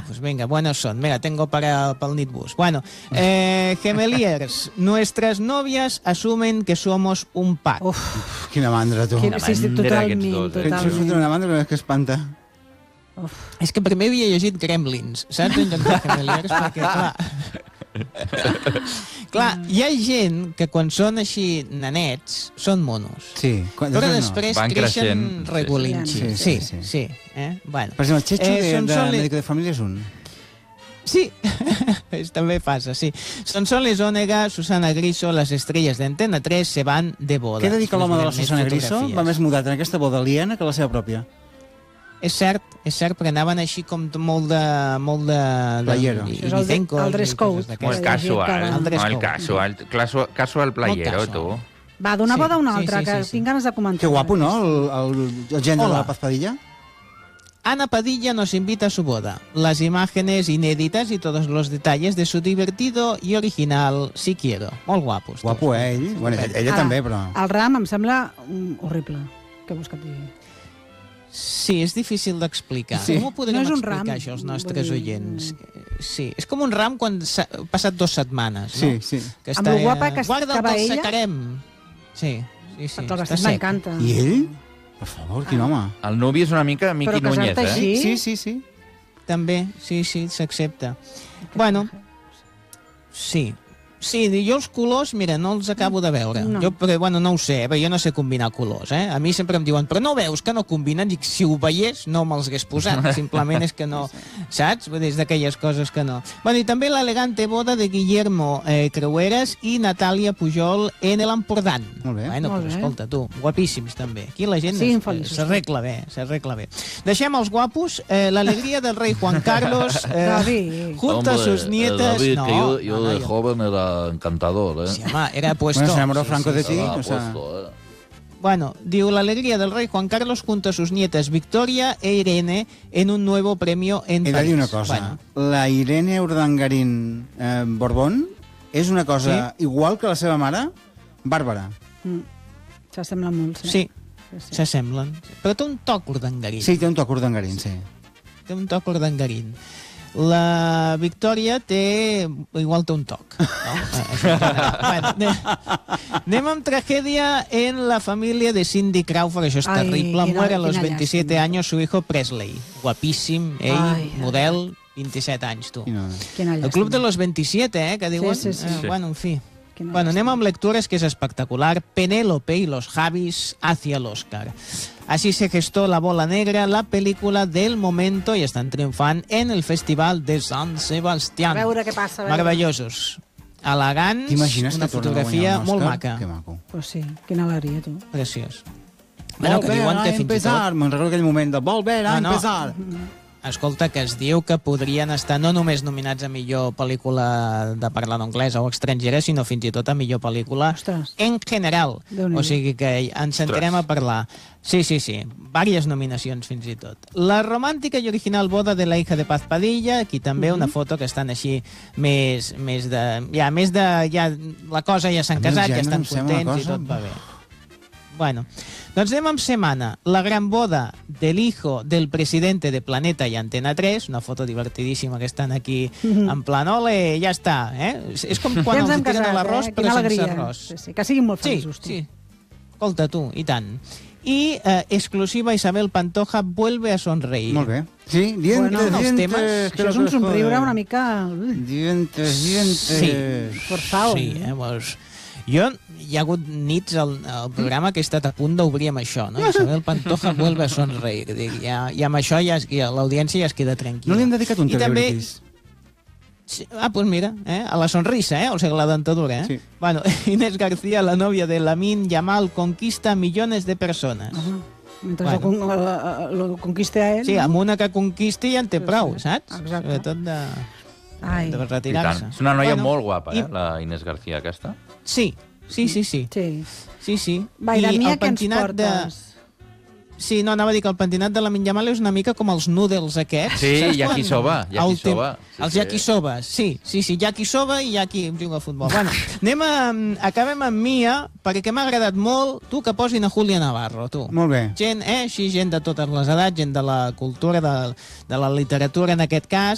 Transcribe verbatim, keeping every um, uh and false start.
Ah, pues venga, buenos son. Mira, tengo para, para el Nitbus. Bueno, eh, Gemeliers, nuestras novias asumen que somos un pack. Uf, Quina mandra, tu. quina, sí, sí, mandra, aquests totalment, dos, eh? Això és totalment. una mandra que espanta. Uf. És que primer havia llegit Gremlins, saps? En lloc de Gemeliers, perquè, clar... clar, hi ha gent que quan són així nanets són monos. Sí. Quan, Però després després Van creixen creixent, sí. regulinxis. Sí, Sí, sí, sí, sí. sí. Eh? Bueno. Per exemple, el Checho Eh, de, són de soli- Médico de Família és un. Sí, es també passa, sí. Sonsoles Ònega, Susana Griso, les estrelles d'Antena tres se van de boda. Què dedica l'home de la Més Susana Griso? fotografies. Va més mudat en aquesta boda aliena que la seva pròpia. És cert, és cert, perquè anaven així com t- molt de... molt de... de Playero. i- Això és el, de, ibicencos el dress i code. coses d'aquestes. Molt que casual, cada- El dress molt code. casual, casual, casual playero, Molt tu. casual. Va, d'una Sí, boda a una sí, altra, sí, que sí, sí. tinc ganes de comentar. Que guapo, ¿no? El, el, el gènere Hola. de la Paz Padilla. Ana Padilla nos invita a su boda. Las imágenes inéditas y todos los detalles de su divertido y original Si Quiero. Molt guapos. tots. Guapo, eh, ell? Bueno, ella, ella Ara, també, però... El ram em sembla mm, horrible. Què vols que et digui? Sí, és difícil d'explicar. Sí. Com ho podrem No és un explicar, ram, això, als nostres vull dir, oients? Sí, és com un ram quan s'ha passat dues setmanes, Sí, no? sí. Que Amb lo guapa que Guarda estava el ella. secarem. Sí, sí, sí. Perquè el està vestit sec. m'encanta. I ell? Per favor, quin home. El nuvi és una mica Miqui Però Núñez, casar-te eh? així? Sí, sí, sí. També, sí, sí, s'accepta. Bueno, sí. Sí, jo els colors, mira, no els acabo de veure. No. Jo, però, bueno, no ho sé, eh? Jo no sé combinar colors, eh? A mi sempre em diuen, però no veus que no combinen? Dic, si ho veiés, no me'ls hagués posat. Simplement és que no, saps? Vull dir, és d'aquelles coses que no. Bueno, i també l'elegante boda de Guillermo eh, Creueras i Natàlia Pujol en el Empordán. Molt bé. Bueno, Molt pues, bé. escolta, tu, guapíssims també. Aquí la gent Siguin es- feliços. s'arregla bé, s'arregla bé. Deixem els guapos. Eh, L'alegria del rei Juan Carlos eh, David. junto a sus nietas... David, no, que yo, yo no, no, de yo- joven era encantador, ¿eh? Sí, home, era puesto... Bueno, se enamoró Sí, Franco sí, de sí. ti. Era o sea- puesto, ¿eh? Bueno, diu, la alegría del rey Juan Carlos junto a sus nietas Victoria e Irene en un nuevo premio en He de París. dir una cosa. Bueno, La Irene Urdangarín eh, Borbón és una cosa igual que la seva mare, bàrbara. Mm. S'assembla molt, sí. sí, Sí, sí. s'assemblen. Però té un toc urdangarín. Sí, té un toc Urdangarín, sí. Té un toc urdangarín. La Victòria té... igual té un toc. No? Eh, bueno, anem- anem amb tragèdia en la família de Cindy Crawford. Això és Ai, terrible. quina- Muere a los quina veintisiete llàstima. años su hijo Presley. Guapíssim, ell, Ai, ai. model, veintisiete anys, tu. Quina... Quina El club de llàstima. los veintisiete, eh, que diuen. sí, sí. Eh, Sí. bueno, en fi. Quina Bueno, anem llàstima. amb lectures, que és espectacular. Penélope y los Javis hacia el Oscar. Así se gestó La Bola Negra, la película del momento, i estan triomfant en el Festival de San Sebastián. A veure què passa. a veure. Meravellosos. Elegants, T'imagines una que torna a fotografia guanyar un molt Òscar? maca. Que maco. Pues sí, quina alegria, tu. Preciós. Bueno, que Volver diuen a que fins i tot... empezar. Me'n recordo aquell moment de volver a No, no. empezar. Escolta, que es diu que podrien estar no només nominats a millor pel·lícula de parla anglesa o estrangera, sinó fins i tot a millor pel·lícula Ostres. en general. Déu-n'hi-do. O sigui que ens sentirem a parlar. Sí, sí, sí. Vàries nominacions fins i tot. La romàntica i original boda de la hija de Paz Padilla, aquí també una foto que estan així més, més de... Ja, més de... Ja, la cosa ja s'han A mi el casat, ja gènere estan em sembla una contents i cosa- tot va bé. Bueno, doncs anem amb setmana. La gran boda del hijo del presidente de Planeta i Antena tres, una foto divertidíssima que estan aquí en plan, ole, ja està, eh? És- És com quan ja ens els hem tiren casat, a l'arròs, eh? però Quina sense alegria. arròs. Sí, sí. Que siguin molt Sí, feliços, tu. sí. Escolta, tu, i tant. I eh, exclusiva, Isabel Pantoja vuelve a sonreír. Molt bé. Sí, dientes, Bueno, els dientes... temes, que Això lo és un que somriure joder. una mica... Ui, Dientes, dientes... Sí. Forzao. Sí, eh? Pues, jo, hi ha hagut nits al, al programa que he estat a punt d'obrir amb això, no? Isabel Pantoja vuelve a sonreír. Dic, ja, i amb això ja, es- ja l'audiència ja es queda tranquil·la. No li hem dedicat un I també- telebritis. Sí, ah, pues mira, eh? A la sonrisa, eh? O sigui, la dentadura, eh? Sí. Bueno, Inés García, la novia de Lamine Yamal, conquista a millones de persones. Ajá. Mentre Bueno. bueno. lo, con, lo, lo conquiste a ell... Sí, amb una que conquisti ja en té Sí, prou, sí. saps? Exacte. Sobretot de, Ai. de I tant. retirar-se. És una noia Bueno, molt guapa, i- eh, la Inés García, aquesta. Sí, sí, sí, sí. Sí. Sí, sí. Va, i de mi el a què ens pentinat portes? Sí, no, anava a dir que el pentinat de la Minyamal és una mica com els noodles aquests. Sí, saps quan- yakisoba, el yakisoba, tem- sí, els sí. yakisobas, sí, sí, sí, yakisoba i yaki juga a futbol. Bueno, anem a, acabem amb Mia, perquè m'ha agradat molt, tu, que posin a Julia Navarro, tu. Molt bé. Gent, eh, així, gent de totes les edats, gent de la cultura, de, de la literatura en aquest cas,